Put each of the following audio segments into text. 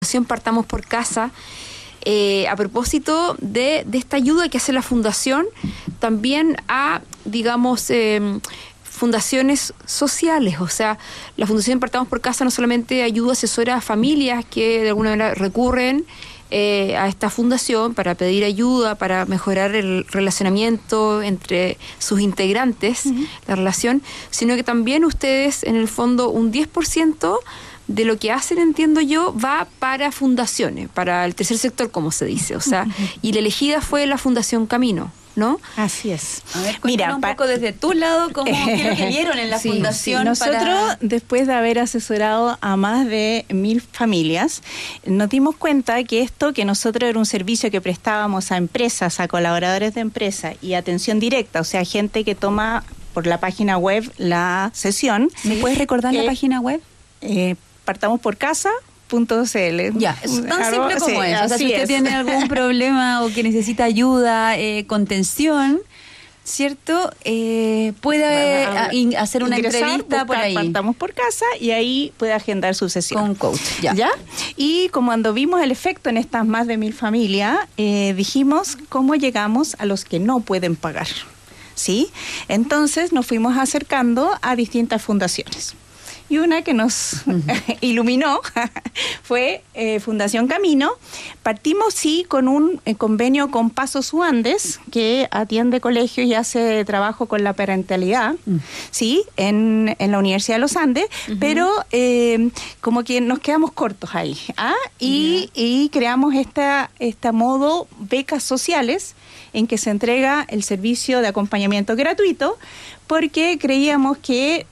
Partamos por Casa, a propósito de esta ayuda que hace la Fundación también a, digamos, fundaciones sociales. O sea, la Fundación Partamos por Casa no solamente ayuda, asesora a familias que de alguna manera recurren a esta fundación para pedir ayuda, para mejorar el relacionamiento entre sus integrantes, la relación, sino que también ustedes, en el fondo, un 10% de lo que hacen, entiendo yo, va para fundaciones, para el tercer sector, como se dice. O sea, y la elegida fue la Fundación Camino, ¿no? Así es. A ver, mira, un poco desde tu lado, ¿qué es lo que vieron en la fundación? Nosotros, después de haber asesorado a más de 1.000 familias, nos dimos cuenta que esto, que nosotros era un servicio que prestábamos a empresas, a colaboradores de empresas y atención directa, o sea, gente que toma por la página web la sesión. ¿Me puedes recordar la página web? Partamosporcasa.cl. Ya, es tan simple como eso. O sea, si usted tiene algún problema o que necesita ayuda, contención, ¿cierto? Puede hacer una entrevista por ahí. Partamos por Casa y ahí puede agendar su sesión. Con coach, ¿Ya? Y como cuando vimos el efecto en estas más de 1.000 familias, dijimos cómo llegamos a los que no pueden pagar, ¿sí? Entonces nos fuimos acercando a distintas fundaciones. Y una que nos iluminó fue Fundación Camino. Partimos, sí, con un convenio con Pasos Andes, que atiende colegios y hace trabajo con la parentalidad, sí, en la Universidad de los Andes, pero como que nos quedamos cortos ahí. Y creamos esta modo becas sociales, en que se entrega el servicio de acompañamiento gratuito, porque creíamos que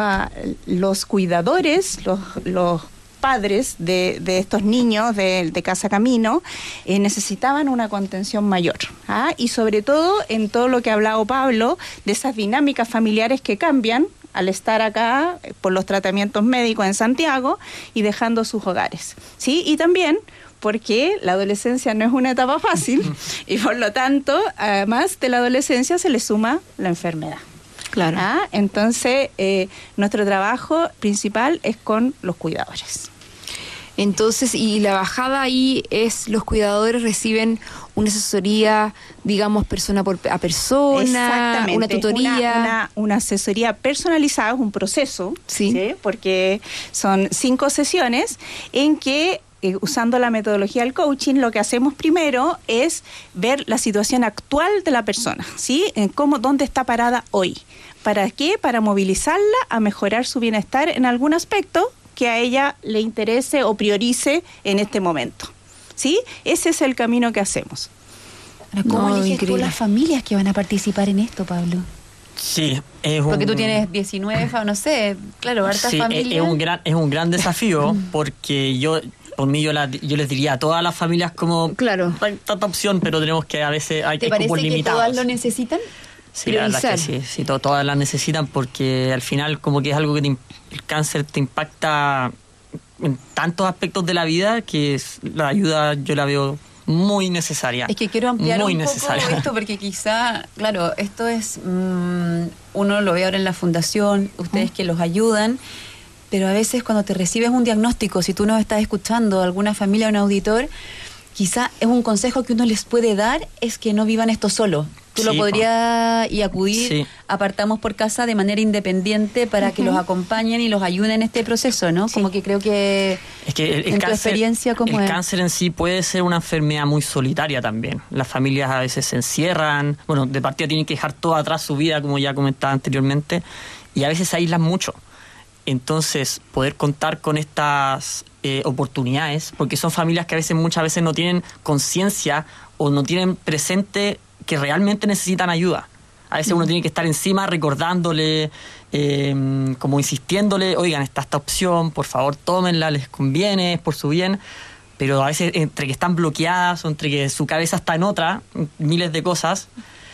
los cuidadores, los padres de estos niños de Casa Camino necesitaban una contención mayor. Y sobre todo en todo lo que ha hablado Pablo, de esas dinámicas familiares que cambian al estar acá por los tratamientos médicos en Santiago y dejando sus hogares, ¿sí? Y también porque la adolescencia no es una etapa fácil y por lo tanto, además de la adolescencia, se le suma la enfermedad. Claro. Entonces, nuestro trabajo principal es con los cuidadores. Entonces, y la bajada ahí es, los cuidadores reciben una asesoría, digamos, persona a persona, una tutoría. Una asesoría personalizada, es un proceso, ¿sí? Porque son 5 sesiones en que usando la metodología del coaching, lo que hacemos primero es ver la situación actual de la persona, ¿sí? Dónde está parada hoy. ¿Para qué? Para movilizarla a mejorar su bienestar en algún aspecto que a ella le interese o priorice en este momento, ¿sí? Ese es el camino que hacemos. ¿Cómo eliges tú las familias que van a participar en esto, Pablo? Sí, porque tú tienes 19, no sé, claro, hartas familias. Es un gran desafío porque por mí yo les diría a todas las familias como claro, hay tanta opción, pero tenemos que a veces hay ¿Te parece cupos limitados. ¿Que todas lo necesitan? Sí, la verdad es que sí, todas las necesitan porque al final como que es algo que el cáncer te impacta en tantos aspectos de la vida que la ayuda yo la veo muy necesaria. Es que quiero ampliar muy un necesaria. poco esto porque quizá, claro, esto es, uno lo ve ahora en la fundación, ustedes que los ayudan, pero a veces cuando te recibes un diagnóstico, si tú nos estás escuchando, alguna familia o un auditor, quizá es un consejo que uno les puede dar, es que no vivan esto solo. Tú lo podrías y acudir a Partamos por Casa de manera independiente para que los acompañen y los ayuden en este proceso, ¿no? Como que creo que, es que en tu experiencia, ¿cómo es? El cáncer en sí puede ser una enfermedad muy solitaria también. Las familias a veces se encierran, bueno, de partida tienen que dejar todo atrás su vida, como ya comentaba anteriormente, y a veces se aíslan mucho. Entonces, poder contar con estas oportunidades, porque son familias que muchas veces no tienen conciencia o no tienen presente que realmente necesitan ayuda. A veces uno tiene que estar encima recordándole, como insistiéndole, oigan, está esta opción, por favor tómenla, les conviene, es por su bien. Pero a veces entre que están bloqueadas o entre que su cabeza está en otra, miles de cosas,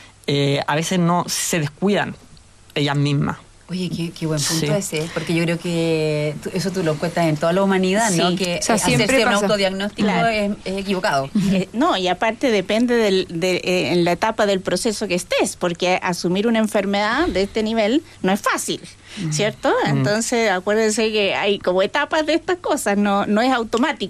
a veces no se descuidan ellas mismas. Oye, qué buen punto ese, porque yo creo que eso tú lo cuentas en toda la humanidad, ¿no? Que hacerse un autodiagnóstico es equivocado. No, y aparte depende en la etapa del proceso que estés, porque asumir una enfermedad de este nivel no es fácil, ¿cierto? Entonces, acuérdense que hay como etapas de estas cosas, no es automático.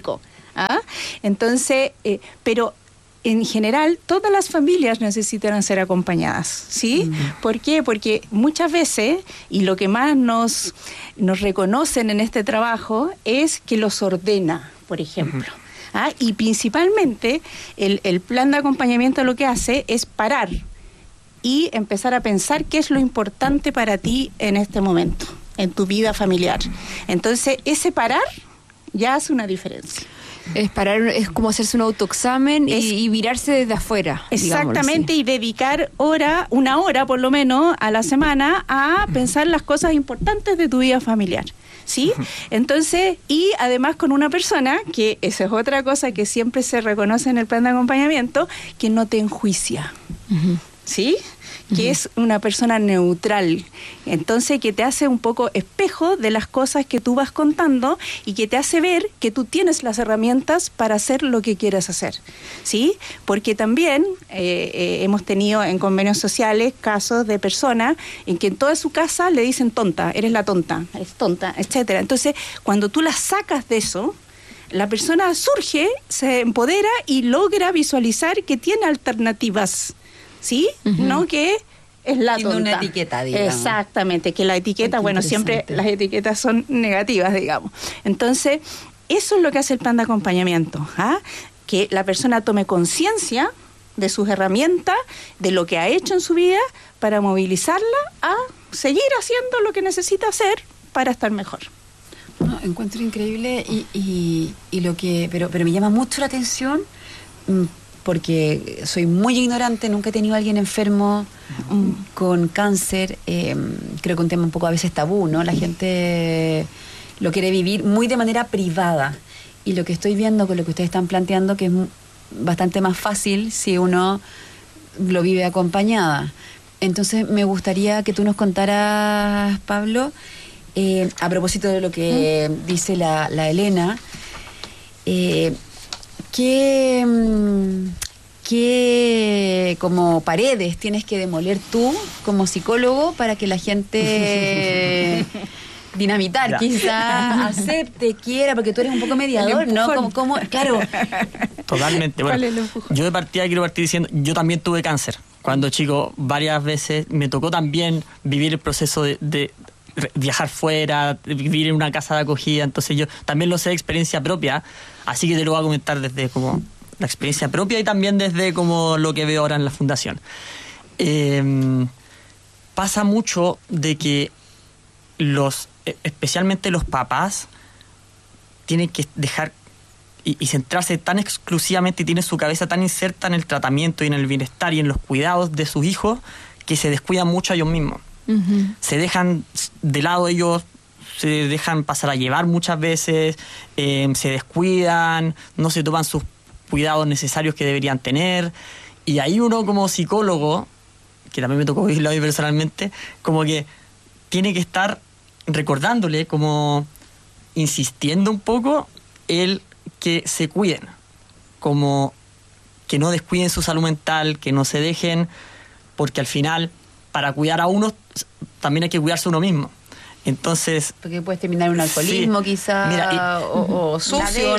¿Ah? Entonces, pero en general todas las familias necesitan ser acompañadas, ¿sí? ¿Por qué? Porque muchas veces, y lo que más nos reconocen en este trabajo es que los ordena, por ejemplo. ¿Ah? Y principalmente el plan de acompañamiento lo que hace es parar y empezar a pensar qué es lo importante para ti en este momento, en tu vida familiar. Entonces, ese parar ya hace una diferencia. Es parar, es como hacerse un autoexamen y mirarse desde afuera. Exactamente, y dedicar una hora por lo menos a la semana a pensar las cosas importantes de tu vida familiar. ¿Sí? Entonces, y además con una persona, que esa es otra cosa que siempre se reconoce en el plan de acompañamiento, que no te enjuicia. ¿Sí? Que es una persona neutral, entonces que te hace un poco espejo de las cosas que tú vas contando y que te hace ver que tú tienes las herramientas para hacer lo que quieres hacer, ¿sí? Porque también hemos tenido en convenios sociales casos de personas en que en toda su casa le dicen tonta, eres tonta, etcétera. Entonces, cuando tú la sacas de eso, la persona surge, se empodera y logra visualizar que tiene alternativas, ¿sí? No que es la tonta. Una etiqueta, digamos. Exactamente, que la etiqueta, bueno, siempre las etiquetas son negativas, digamos. Entonces, eso es lo que hace el plan de acompañamiento, ¿ah? Que la persona tome conciencia de sus herramientas, de lo que ha hecho en su vida, para movilizarla a seguir haciendo lo que necesita hacer para estar mejor. No, encuentro increíble y lo que pero me llama mucho la atención, porque soy muy ignorante, nunca he tenido a alguien enfermo con cáncer. Creo que un tema un poco a veces tabú, ¿no? La gente lo quiere vivir muy de manera privada, y lo que estoy viendo con lo que ustedes están planteando, que es bastante más fácil si uno lo vive acompañada. Entonces me gustaría que tú nos contaras, Pablo, a propósito de lo que dice la Elena, ¿qué como paredes tienes que demoler tú como psicólogo para que la gente dinamitar, quizás acepte, quiera, porque tú eres un poco mediador, ¿no? Como, claro. Totalmente. Bueno, yo de partida quiero partir diciendo, yo también tuve cáncer. Cuando chico, varias veces me tocó también vivir el proceso de viajar fuera, vivir en una casa de acogida. Entonces yo también lo sé de experiencia propia, así que te lo voy a comentar desde como la experiencia propia y también desde como lo que veo ahora en la fundación. Pasa mucho de que especialmente los papás tienen que dejar y centrarse tan exclusivamente y tienen su cabeza tan inserta en el tratamiento y en el bienestar y en los cuidados de sus hijos, que se descuidan mucho a ellos mismos. Se dejan de lado ellos, se dejan pasar a llevar muchas veces, se descuidan, no se toman sus cuidados necesarios que deberían tener, y ahí uno como psicólogo, que también me tocó vivirlo a mí personalmente, como que tiene que estar recordándole, como insistiendo un poco el que se cuiden, como que no descuiden su salud mental, que no se dejen, porque al final para cuidar a uno también hay que cuidarse uno mismo. Entonces, porque puedes terminar en un alcoholismo, quizá, o sucio,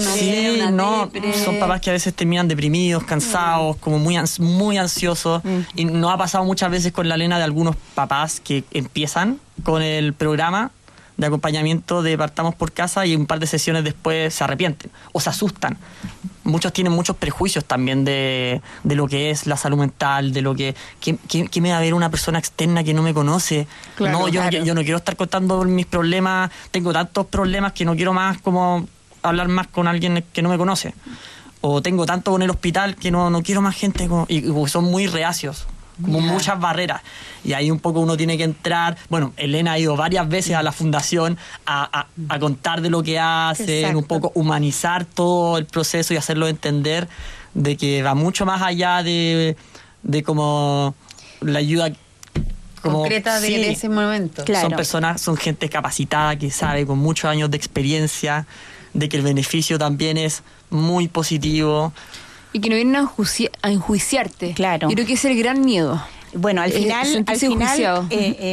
son papás que a veces terminan deprimidos, cansados, como muy ansiosos. Y nos ha pasado muchas veces con la Elena de algunos papás que empiezan con el programa de acompañamiento de Partamos por Casa y un par de sesiones después se arrepienten o se asustan. Muchos tienen muchos prejuicios también de lo que es la salud mental, de lo que me va a ver una persona externa que no me conoce. Claro, yo no quiero estar contando mis problemas, tengo tantos problemas que no quiero más como hablar más con alguien que no me conoce. O tengo tanto con el hospital que no quiero más gente, y son muy reacios. Como muchas barreras, y ahí un poco uno tiene que entrar. Bueno, Elena ha ido varias veces a la fundación a contar de lo que hacen, un poco humanizar todo el proceso y hacerlo entender de que va mucho más allá de como la ayuda como, concreta de ese momento. Claro. Son gente capacitada que sabe, con muchos años de experiencia, de que el beneficio también es muy positivo. Y que no vienen a enjuiciarte. Claro. Yo creo que ese es el gran miedo. Bueno, al final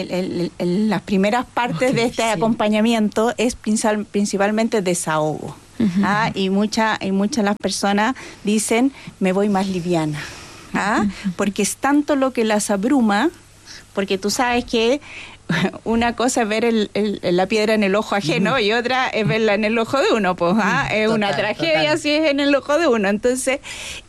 las primeras partes de este acompañamiento es principalmente desahogo. Y muchas las personas dicen, me voy más liviana, porque es tanto lo que las abruma, porque tú sabes que una cosa es ver la piedra en el ojo ajeno y otra es verla en el ojo de uno, pues, es una tragedia si es en el ojo de uno. Entonces,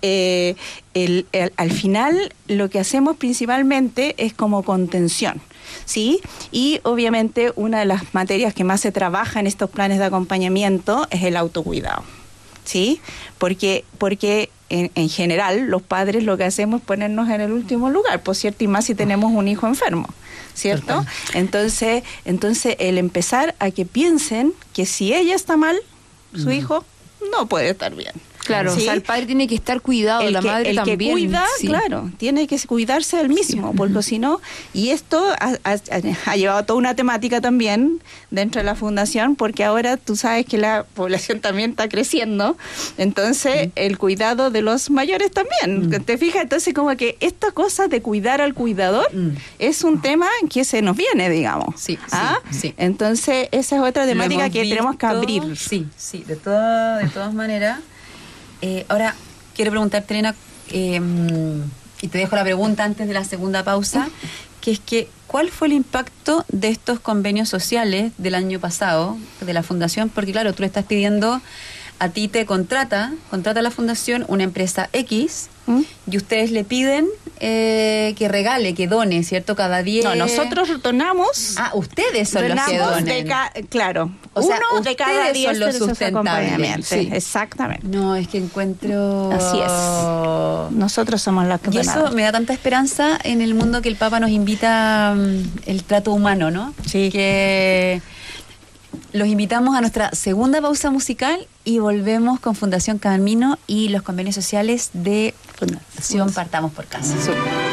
al final lo que hacemos principalmente es como contención, ¿sí? Y obviamente una de las materias que más se trabaja en estos planes de acompañamiento es el autocuidado, ¿sí? Porque en general los padres lo que hacemos es ponernos en el último lugar, por cierto, y más si tenemos un hijo enfermo, ¿cierto? Entonces el empezar a que piensen que si ella está mal, su hijo no puede estar bien. Claro, ¿sí? O sea, el padre tiene que estar cuidado, la madre también. El que cuida, sí. claro, tiene que cuidarse él mismo, porque si no, y esto ha llevado toda una temática también dentro de la fundación, porque ahora tú sabes que la población también está creciendo, entonces el cuidado de los mayores también, ¿te fijas? Entonces como que esta cosa de cuidar al cuidador es un tema que se nos viene, digamos. Sí. Entonces esa es otra temática que tenemos que abrir. Sí, de todas maneras. Ahora, quiero preguntarte, Elena, y te dejo la pregunta antes de la segunda pausa, que es que, ¿cuál fue el impacto de estos convenios sociales del año pasado, de la Fundación? Porque, claro, tú le estás pidiendo, a ti te contrata la Fundación una empresa X, y ustedes le piden que regale, que done, ¿cierto? Cada 10... No, nosotros donamos... ustedes son los que donen. Claro, o sea, uno de cada 10 son los sustentables. Sí. Exactamente. No, es que encuentro... Así es. Nosotros somos los que Y donamos. eso me da tanta esperanza en el mundo que el Papa nos invita el trato humano, ¿no? Sí. Que los invitamos a nuestra segunda pausa musical y volvemos con Fundación Camino y los convenios sociales de Fundación Partamos por Casa. Súper.